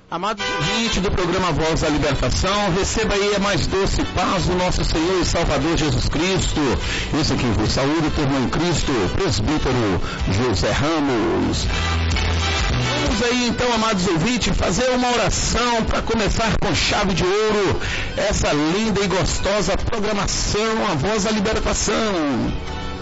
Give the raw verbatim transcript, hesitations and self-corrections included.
Amados ouvintes do programa Voz da Libertação, receba aí a mais doce paz do nosso Senhor e Salvador Jesus Cristo. Esse aqui vos saúde, irmão em Cristo, presbítero José Ramos. Vamos aí então, amados ouvintes, fazer uma oração para começar com chave de ouro essa linda e gostosa programação, a Voz da Libertação.